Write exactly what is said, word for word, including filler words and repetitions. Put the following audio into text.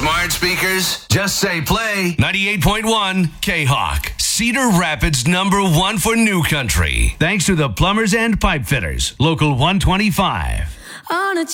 smart speakers? Just say play ninety-eight point one K-Hawk. Cedar Rapids number one for new country. Thanks to the plumbers and pipe fitters. Local one twenty-five. On a